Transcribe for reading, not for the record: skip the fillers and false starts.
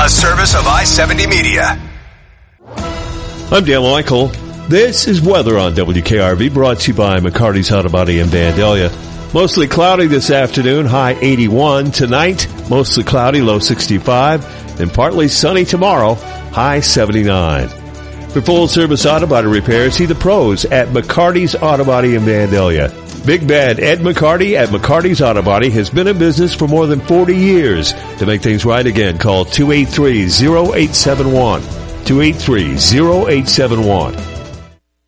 a service of I-70 Media. I'm Dan Michael. This is weather on WKRV, brought to you by McCarty's Auto Body in Vandalia. Mostly cloudy this afternoon, high 81. Tonight, mostly cloudy, low 65. And partly sunny tomorrow, high 79. For full-service auto body repairs, see the pros at McCarty's Auto Body in Vandalia. Big Bad Ed McCarty at McCarty's Auto Body has been in business for more than 40 years. To make things right again, call 283-0871. 283-0871.